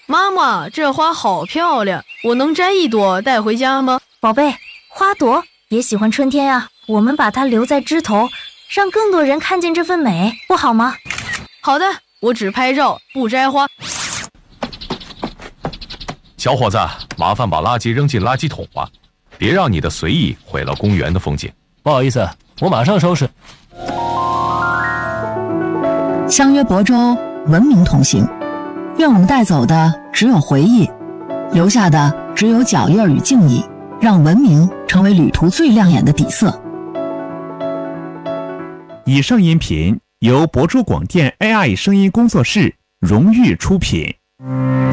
妈妈，这花好漂亮，我能摘一朵带回家吗？ 宝贝，花朵也喜欢春天呀，我们把它留在枝头，让更多人看见这份美，不好吗？ 好的，我只拍照，不摘花。 小伙子，麻烦把垃圾扔进垃圾桶吧，别让你的随意毁了公园的风景。 不好意思，我马上收拾。 相约亳州，文明同行。愿我们带走的只有回忆，留下的只有脚印与敬意，让文明成为旅途最亮眼的底色。 以上音频由亳州广电 AI 声音工作室荣誉出品。